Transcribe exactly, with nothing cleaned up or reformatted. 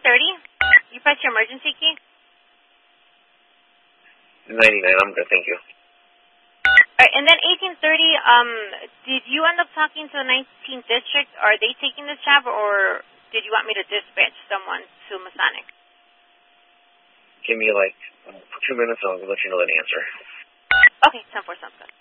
thirty, you press your emergency key. ninety-nine, I'm good, thank you. All right, and then eighteen thirty, um, did you end up talking to the nineteenth District? Are they taking this job, or did you want me to dispatch someone to Masonic? Give me like two minutes and I'll let you know that answer. Okay, ten four, sounds good.